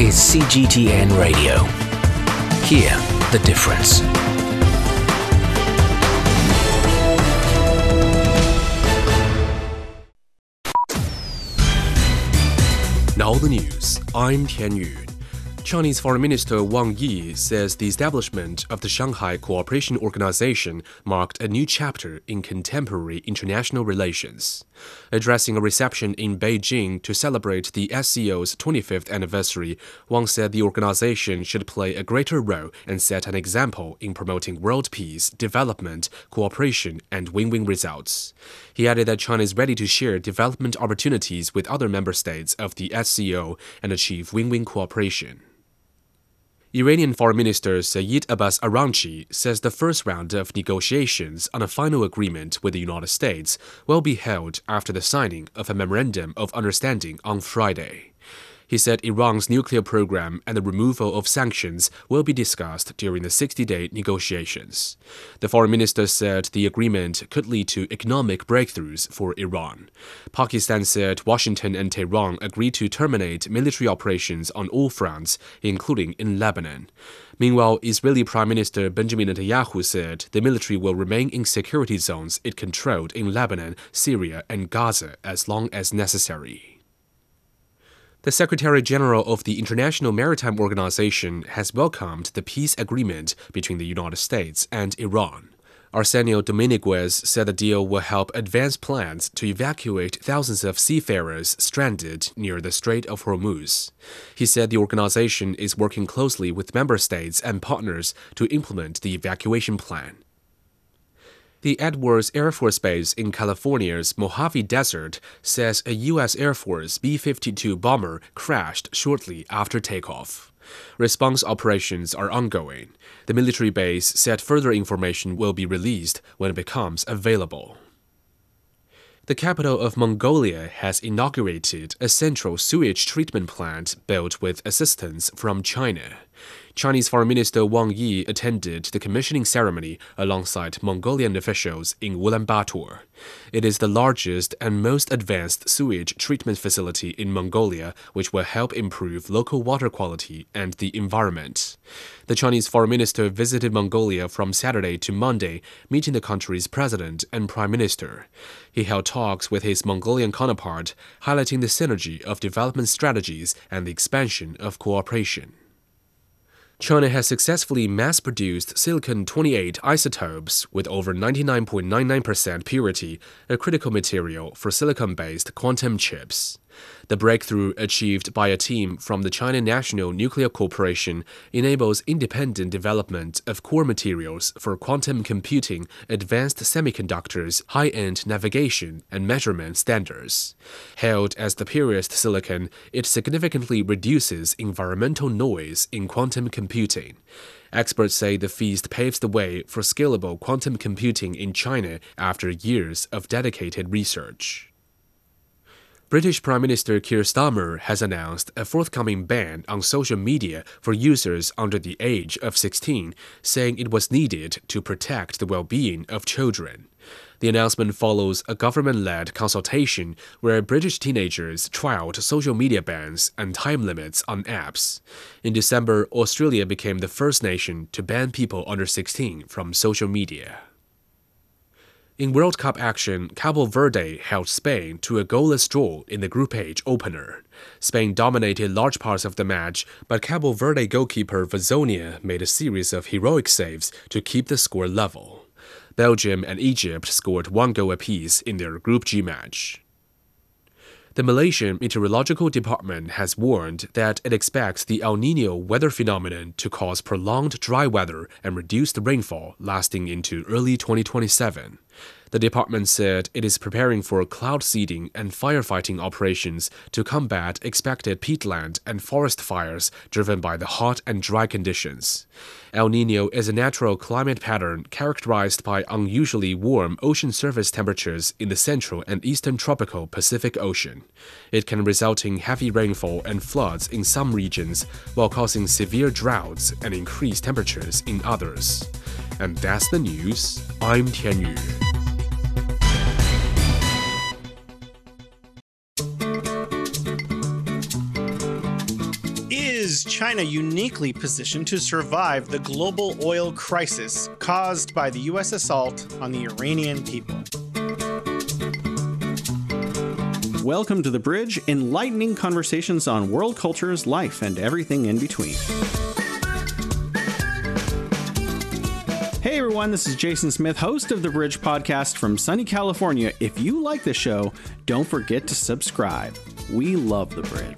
is CGTN Radio. Hear the difference. Now the news. I'm Tian Yu. Chinese Foreign Minister Wang Yi says the establishment of the Shanghai Cooperation Organization marked a new chapter in contemporary international relations. Addressing a reception in Beijing to celebrate the SCO's 25th anniversary, Wang said the organization should play a greater role and set an example in promoting world peace, development, cooperation, and win-win results. He added that China is ready to share development opportunities with other member states of the SCO and achieve win-win cooperation. Iranian Foreign Minister Saeed Abbas Araghchi says the first round of negotiations on a final agreement with the United States will be held after the signing of a memorandum of understanding on Friday. He said Iran's nuclear program and the removal of sanctions will be discussed during the 60-day negotiations. The foreign minister said the agreement could lead to economic breakthroughs for Iran. Pakistan said Washington and Tehran agreed to terminate military operations on all fronts, including in Lebanon. Meanwhile, Israeli Prime Minister Benjamin Netanyahu said the military will remain in security zones it controlled in Lebanon, Syria, and Gaza as long as necessary. The Secretary-General of the International Maritime Organization has welcomed the peace agreement between the United States and Iran. Arsenio Dominguez said the deal will help advance plans to evacuate thousands of seafarers stranded near the Strait of Hormuz. He said the organization is working closely with member states and partners to implement the evacuation plan. The Edwards Air Force Base in California's Mojave Desert says a U.S. Air Force B-52 bomber crashed shortly after takeoff. Response operations are ongoing. The military base said further information will be released when it becomes available. The capital of Mongolia has inaugurated a central sewage treatment plant built with assistance from China. Chinese Foreign Minister Wang Yi attended the commissioning ceremony alongside Mongolian officials in Ulaanbaatar. It is the largest and most advanced sewage treatment facility in Mongolia, which will help improve local water quality and the environment. The Chinese Foreign Minister visited Mongolia from Saturday to Monday, meeting the country's president and prime minister. He held talks with his Mongolian counterpart, highlighting the synergy of development strategies and the expansion of cooperation. China has successfully mass-produced silicon-28 isotopes with over 99.99% purity, a critical material for silicon-based quantum chips. The breakthrough achieved by a team from the China National Nuclear Corporation enables independent development of core materials for quantum computing, advanced semiconductors, high-end navigation, and measurement standards. Hailed as the purest silicon, it significantly reduces environmental noise in quantum computing. Experts say the feat paves the way for scalable quantum computing in China after years of dedicated research. British Prime Minister Keir Starmer has announced a forthcoming ban on social media for users under the age of 16, saying it was needed to protect the well-being of children. The announcement follows a government-led consultation where British teenagers trialed social media bans and time limits on apps. In December, Australia became the first nation to ban people under 16 from social media. In World Cup action, Cabo Verde held Spain to a goalless draw in the Group H opener. Spain dominated large parts of the match, but Cabo Verde goalkeeper Vazonia made a series of heroic saves to keep the score level. Belgium and Egypt scored one goal apiece in their Group G match. The Malaysian Meteorological Department has warned that it expects the El Niño weather phenomenon to cause prolonged dry weather and reduced rainfall lasting into early 2027. The department said it is preparing for cloud seeding and firefighting operations to combat expected peatland and forest fires driven by the hot and dry conditions. El Niño is a natural climate pattern characterized by unusually warm ocean surface temperatures in the central and eastern tropical Pacific Ocean. It can result in heavy rainfall and floods in some regions, while causing severe droughts and increased temperatures in others. And that's the news. I'm Tian Yu. is China uniquely positioned to survive the global oil crisis caused by the U.S. assault on the Iranian people? Welcome to The Bridge, enlightening conversations on world cultures, life, and everything in between. Hey everyone, this is Jason Smith, host of The Bridge podcast from sunny California. If you like the show, don't forget to subscribe. We love The Bridge.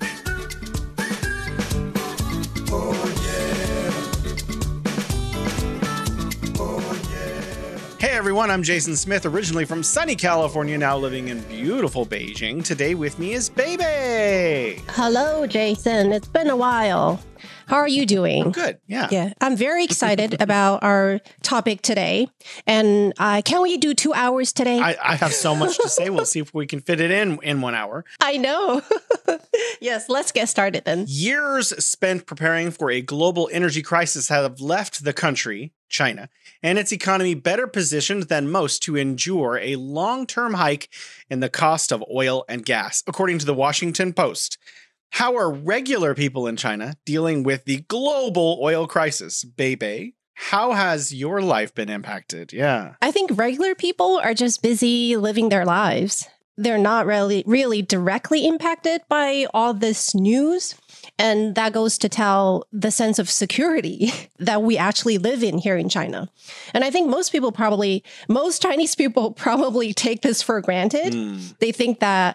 Hey everyone, I'm Jason Smith, originally from sunny California, now living in beautiful Beijing. Today with me is Baby. Hello, Jason. It's been a while. How are you doing? I'm good, yeah. Yeah, I'm very excited about our topic today. And can we do 2 hours today? I have so much to say. We'll see if we can fit it in 1 hour. I know. Yes, let's get started then. Years spent preparing for a global energy crisis have left the country, China, and its economy better positioned than most to endure a long-term hike in the cost of oil and gas, according to the Washington Post. How are regular people in China dealing with the global oil crisis? Baby, how has your life been impacted? Yeah. I think regular people are just busy living their lives. They're not really directly impacted by all this news. And that goes to tell the sense of security that we actually live in here in China. And I think most Chinese people probably take this for granted. They think that,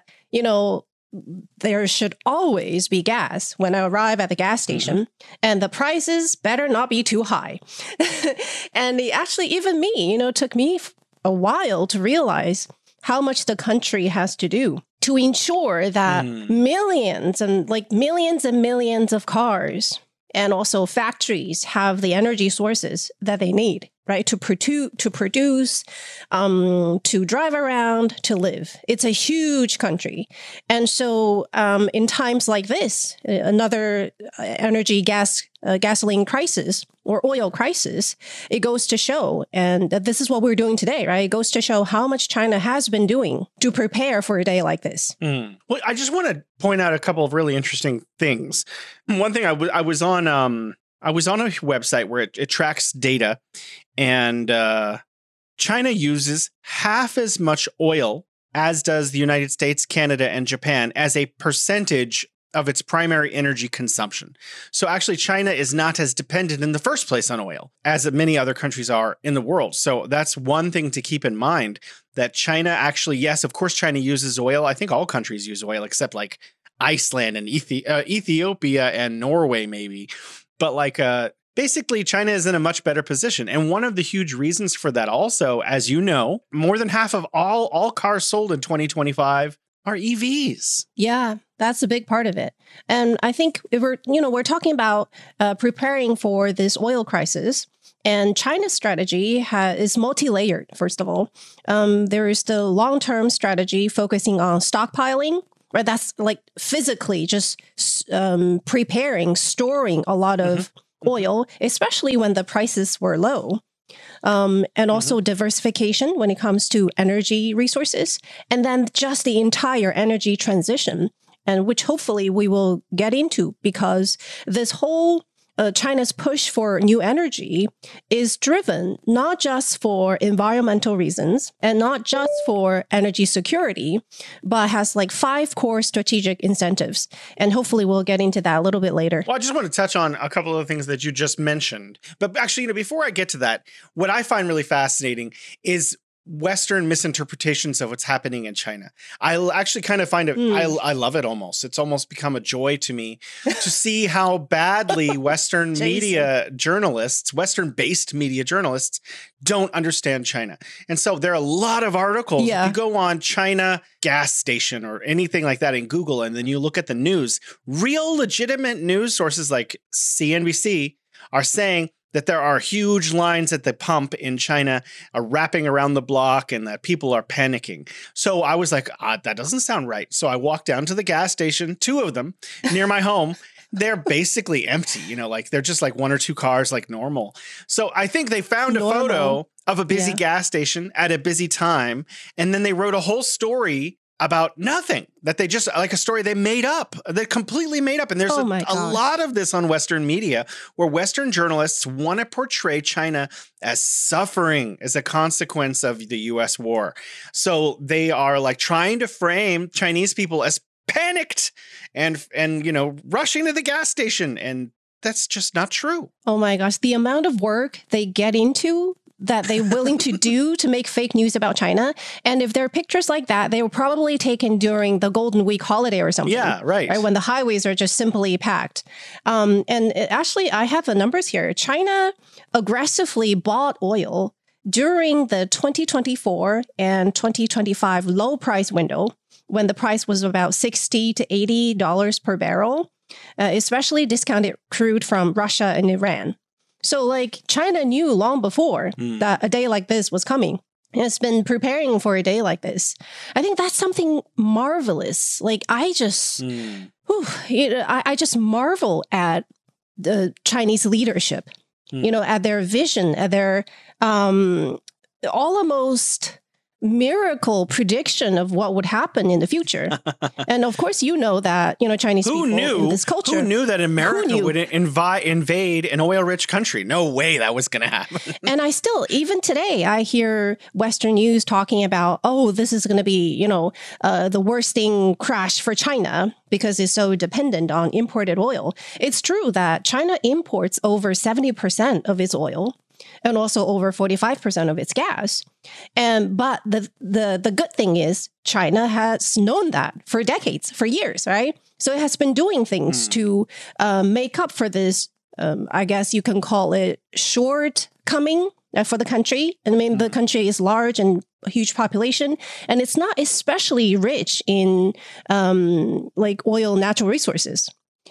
there should always be gas when I arrive at the gas station, and the prices better not be too high. And actually, even me, took me a while to realize how much the country has to do to ensure that millions and millions of cars and also factories have the energy sources that they need, right? To produce, to drive around, to live. It's a huge country. And so in times like this, another gasoline crisis or oil crisis, it goes to show, and this is what we're doing today, right? It goes to show how much China has been doing to prepare for a day like this. Well, I just want to point out a couple of really interesting things. One thing, I was on a website where it tracks data, and China uses half as much oil as does the United States, Canada, and Japan as a percentage of its primary energy consumption. So actually, China is not as dependent in the first place on oil as many other countries are in the world. So that's one thing to keep in mind, that China actually, yes, of course, China uses oil. I think all countries use oil except like Iceland and Ethiopia and Norway, maybe. But basically, China is in a much better position. And one of the huge reasons for that also, as you know, more than half of all cars sold in 2025 are EVs. Yeah, that's a big part of it. And I think we're talking about preparing for this oil crisis. And China's strategy is multi-layered, first of all. There is the long-term strategy focusing on stockpiling, right? That's like physically just preparing, storing a lot of oil, especially when the prices were low. And also diversification when it comes to energy resources, and then just the entire energy transition, and which hopefully we will get into, because this whole China's push for new energy is driven not just for environmental reasons and not just for energy security, but has like 5 core strategic incentives. And hopefully we'll get into that a little bit later. Well, I just want to touch on a couple of the things that you just mentioned. But actually, before I get to that, what I find really fascinating is Western misinterpretations of what's happening in China. I actually kind of find it, I love it almost. It's almost become a joy to me to see how badly Western media journalists, Western-based media journalists, don't understand China. And so there are a lot of articles. Yeah. If you go on China gas station or anything like that in Google, and then you look at the news, real legitimate news sources like CNBC are saying that there are huge lines at the pump in China wrapping around the block and that people are panicking. So I was like, that doesn't sound right. So I walked down to the gas station, 2 of them near my home. They're basically empty, they're just like 1 or 2 cars like normal. So I think they found a photo of a busy gas station at a busy time. And then they wrote a whole story about nothing, that they just like a story they made up, they completely made up. And there's Oh a my gosh. lot of this on Western media where Western journalists want to portray China as suffering as a consequence of the US war. So they are like trying to frame Chinese people as panicked and rushing to the gas station. And that's just not true. Oh my gosh, the amount of work they get into that they're willing to do to make fake news about China. And if there are pictures like that, they were probably taken during the Golden Week holiday or something. Yeah, right. When the highways are just simply packed. Actually, I have the numbers here. China aggressively bought oil during the 2024 and 2025 low price window when the price was about $60 to $80 per barrel, especially discounted crude from Russia and Iran. So like China knew long before that a day like this was coming. It's been preparing for a day like this. I think that's something marvelous. Like I just, I just marvel at the Chinese leadership, at their vision, at their almost miracle prediction of what would happen in the future. And of course, that, Chinese people in this culture. Who knew that America would invade an oil-rich country? No way that was going to happen. And even today, I hear Western news talking about, this is going to be, the worsting crash for China because it's so dependent on imported oil. It's true that China imports over 70% of its oil and also over 45% of its gas. But the good thing is China has known that for decades, for years, right? So it has been doing things to make up for this, I guess you can call it shortcoming for the country. I mean, the country is large and a huge population, and it's not especially rich in oil, natural resources.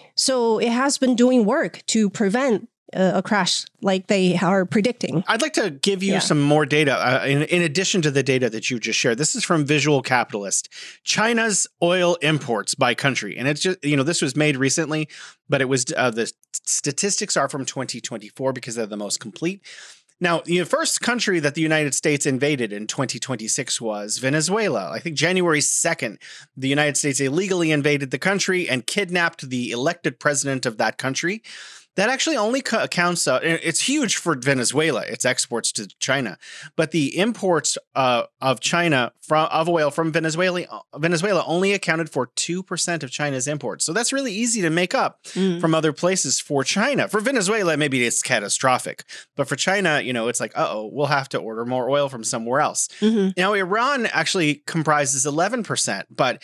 So it has been doing work to prevent a crash like they are predicting. I'd like to give you some more data in addition to the data that you just shared. This is from Visual Capitalist, China's oil imports by country. And it's just, this was made recently, but it was the statistics are from 2024 because they're the most complete. Now, the first country that the United States invaded in 2026 was Venezuela. I think January 2nd, the United States illegally invaded the country and kidnapped the elected president of that country. That actually only accounts, it's huge for Venezuela, its exports to China. But the imports of China of oil from Venezuela only accounted for 2% of China's imports. So that's really easy to make up from other places for China. For Venezuela, maybe it's catastrophic. But for China, it's like, we'll have to order more oil from somewhere else. Now, Iran actually comprises 11%, but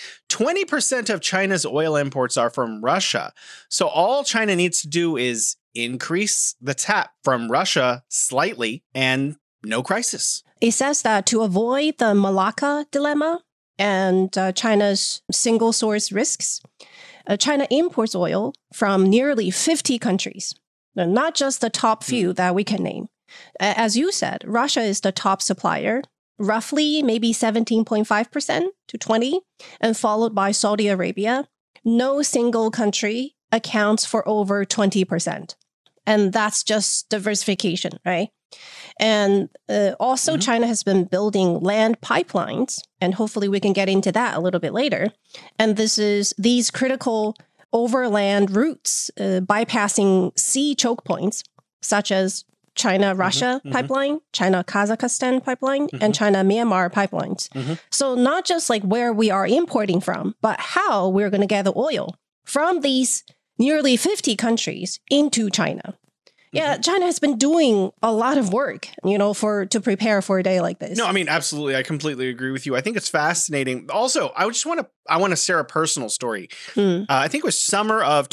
20% of China's oil imports are from Russia. So all China needs to do is increase the tap from Russia slightly and no crisis. It says that to avoid the Malacca dilemma and China's single source risks, China imports oil from nearly 50 countries, not just the top few that we can name. As you said, Russia is the top supplier, roughly maybe 17.5% to 20%, and followed by Saudi Arabia. No single country accounts for over 20%. And that's just diversification, right? And also China has been building land pipelines, and hopefully we can get into that a little bit later. And these critical overland routes bypassing sea choke points, such as China-Russia pipeline, China-Kazakhstan pipeline, and China-Myanmar pipelines. So not just like where we are importing from, but how we're going to get the oil from these nearly 50 countries into China. Yeah, China has been doing a lot of work, to prepare for a day like this. No, I mean, absolutely. I completely agree with you. I think it's fascinating. Also, I want to share a personal story. I think it was summer of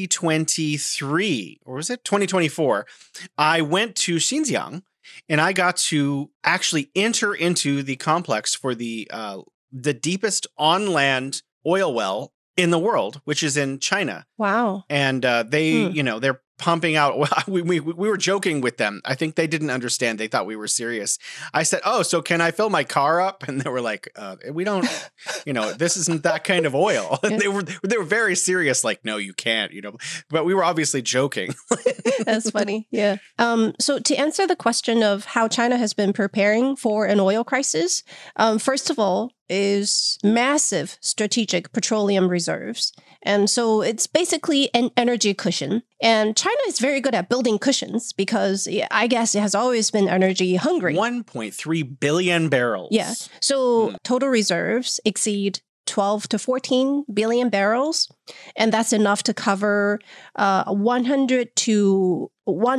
2023, or was it 2024? I went to Xinjiang and I got to actually enter into the complex for the deepest on-land oil well in the world, which is in China. Wow. And they're pumping out. We were joking with them. I think they didn't understand. They thought we were serious. I said, so can I fill my car up? And they were like, we don't, this isn't that kind of oil. And they were very serious. Like, no, you can't, but we were obviously joking. That's funny. Yeah. So to answer the question of how China has been preparing for an oil crisis, first of all, is massive strategic petroleum reserves. And so it's basically an energy cushion. And China is very good at building cushions because I guess it has always been energy hungry. 1.3 billion barrels. Yeah. So total reserves exceed 12 to 14 billion barrels. And that's enough to cover 130 to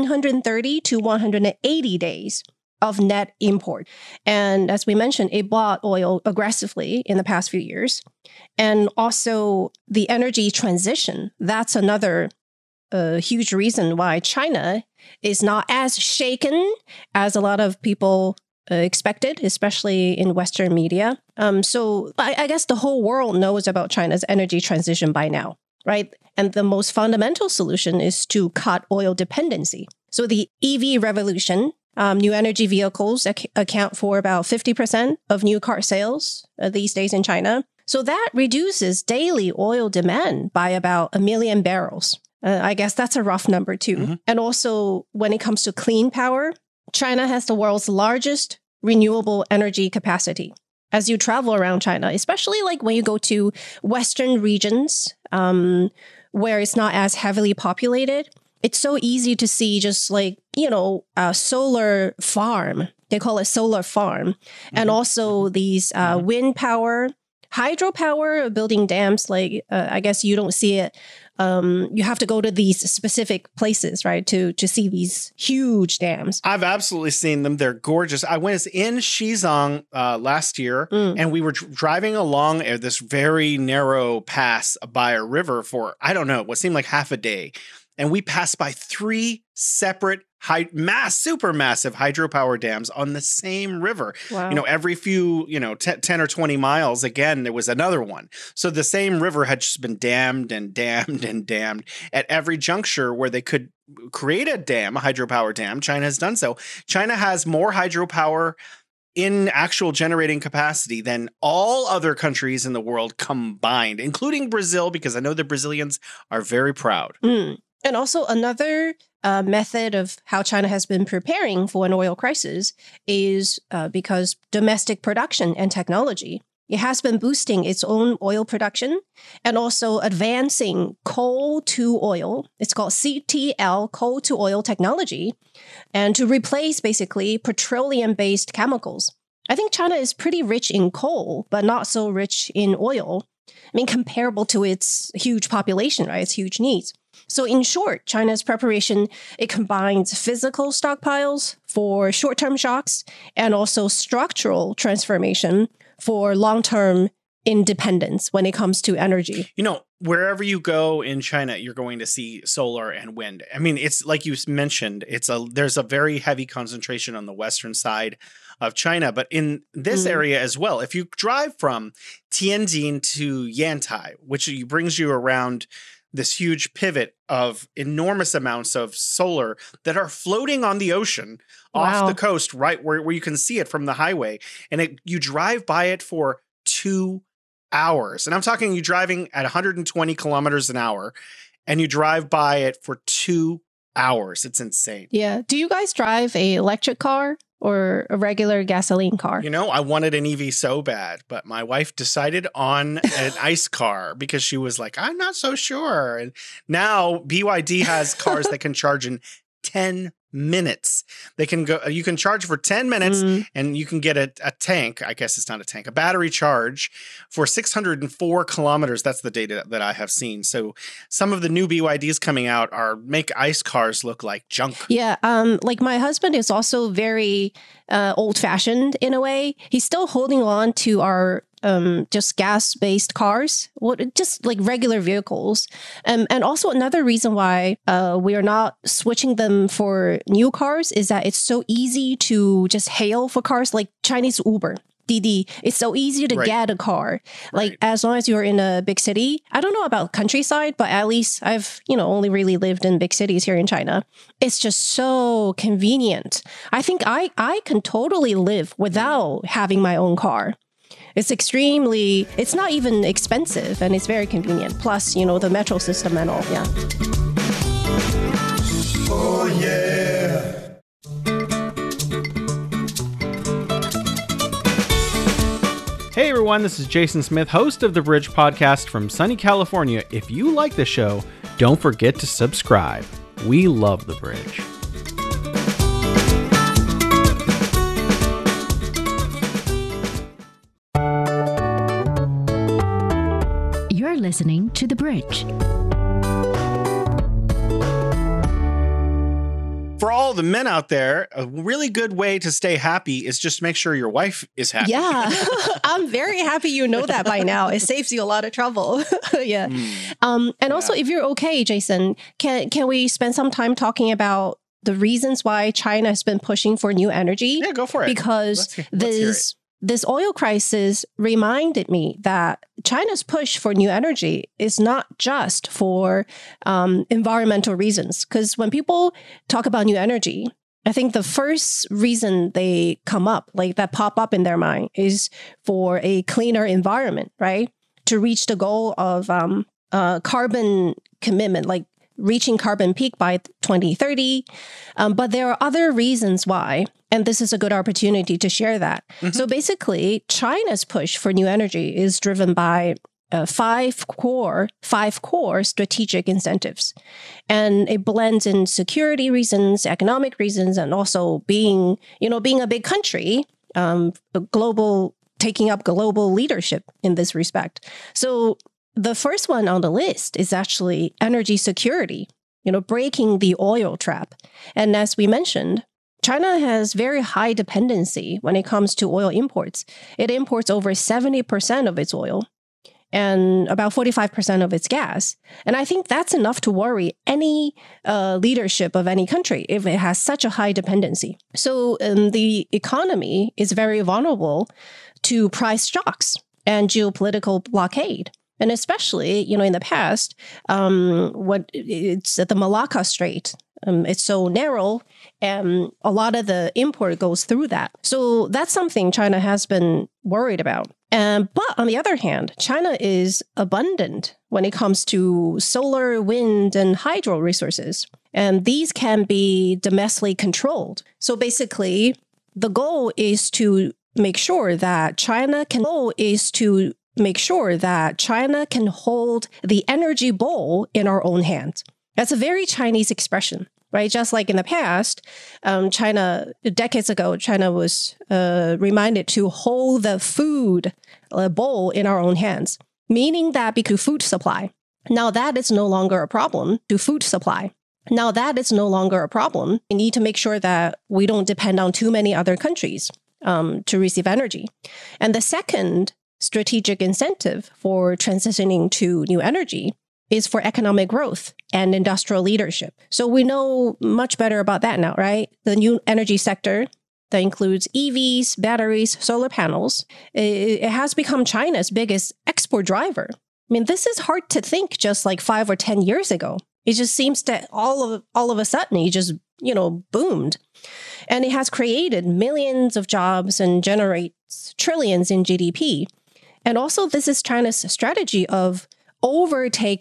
180 days of net import. And as we mentioned, it bought oil aggressively in the past few years. And also the energy transition, that's another huge reason why China is not as shaken as a lot of people expected, especially in Western media. So I guess the whole world knows about China's energy transition by now, right? And the most fundamental solution is to cut oil dependency. So the EV revolution, new energy vehicles account for about 50% of new car sales these days in China. So that reduces daily oil demand by about 1 million barrels. I guess that's a rough number too. Mm-hmm. And also when it comes to clean power, China has the world's largest renewable energy capacity. As you travel around China, especially like when you go to Western regions where it's not as heavily populated, it's so easy to see just like, a solar farm. They call it solar farm. Mm-hmm. And also these wind power, hydropower, building dams. Like, I guess you don't see it. You have to go to these specific places, right, to see these huge dams. I've absolutely seen them. They're gorgeous. I was in Xizang last year, and we were driving along this very narrow pass by a river for, I don't know, what seemed like half a day. And we passed by 3 separate super massive hydropower dams on the same river. Wow. Every few, 10 or 20 miles, again, there was another one. So the same river had just been dammed and dammed and dammed. At every juncture where they could create a hydropower dam, China has done so. China has more hydropower in actual generating capacity than all other countries in the world combined, including Brazil, because I know the Brazilians are very proud. And also another method of how China has been preparing for an oil crisis is because domestic production and technology. It has been boosting its own oil production and also advancing coal to oil. It's called CTL, coal to oil technology, and to replace basically petroleum-based chemicals. I think China is pretty rich in coal, but not so rich in oil. I mean, comparable to its huge population, right? Its huge needs. So in short, China's preparation, it combines physical stockpiles for short-term shocks and also structural transformation for long-term independence when it comes to energy. Wherever you go in China, you're going to see solar and wind. I mean, it's like you mentioned, there's a very heavy concentration on the western side of China, but in this area as well. If you drive from Tianjin to Yantai, which brings you around this huge pivot of enormous amounts of solar that are floating on the ocean off the coast, right where you can see it from the highway. And you drive by it for 2 hours. And I'm talking you driving at 120 kilometers an hour, and you drive by it for 2 hours. It's insane. Yeah. Do you guys drive an electric car or a regular gasoline car? I wanted an EV so bad, but my wife decided on an ICE car because she was like, I'm not so sure. And now BYD has cars that can charge in 10 minutes. You can charge for 10 minutes and you can get a tank. I guess it's not a tank, a battery charge for 604 kilometers. That's the data that I have seen. So some of the new BYDs coming out make ICE cars look like junk. Yeah. Like my husband is also very old fashioned in a way. He's still holding on to our just gas-based cars, just like regular vehicles. And also another reason why we are not switching them for new cars is that it's so easy to just hail for cars like Chinese Uber. Didi, it's so easy to get a car. Like as long as you're in a big city, I don't know about countryside, but at least I've, only really lived in big cities here in China. It's just so convenient. I think I can totally live without having my own car. It's not even expensive and it's very convenient. Plus, the metro system and all, yeah. Oh, yeah. Hey everyone, this is Jason Smith, host of The Bridge Podcast from sunny California. If you like the show, don't forget to subscribe. We love The Bridge. You're listening to The Bridge. For all the men out there, a really good way to stay happy is just make sure your wife is happy. Yeah, I'm very happy you know that by now. It saves you a lot of trouble. Yeah. And also, if you're okay, Jason, can we spend some time talking about the reasons why China has been pushing for new energy? Yeah, go for it. Because Let's hear it. this oil crisis reminded me that China's push for new energy is not just for environmental reasons. Because when people talk about new energy, I think the first reason they come up, like that pop up in their mind, is for a cleaner environment, right? To reach the goal of carbon commitment, like reaching carbon peak by 2030. But there are other reasons why, and this is a good opportunity to share that. So basically, China's push for new energy is driven by five core strategic incentives. And it blends in security reasons, economic reasons, and also being a big country, taking up global leadership in this respect. So the first one on the list is actually energy security, breaking the oil trap. And as we mentioned, China has very high dependency when it comes to oil imports. It imports over 70% of its oil and about 45% of its gas. And I think that's enough to worry any leadership of any country if it has such a high dependency. So the economy is very vulnerable to price shocks and geopolitical blockade. And especially, in the past, it's at the Malacca Strait. It's so narrow, and a lot of the import goes through that. So that's something China has been worried about. But on the other hand, China is abundant when it comes to solar, wind, and hydro resources. And these can be domestically controlled. So basically, the goal is to make sure that China can hold the energy bowl in our own hands. That's a very Chinese expression, right? Just like in the past, decades ago, China was reminded to hold the food bowl in our own hands, meaning that because food supply. Now that is no longer a problem to food supply. Now that is no longer a problem. We need to make sure that we don't depend on too many other countries to receive energy. And the second strategic incentive for transitioning to new energy is for economic growth and industrial leadership. So we know much better about that now, right? The new energy sector that includes EVs, batteries, solar panels, it has become China's biggest export driver. I mean, this is hard to think just like 5 or 10 years ago. It just seems that all of a sudden it just, boomed. And it has created millions of jobs and generates trillions in GDP. And also, this is China's strategy of overtaking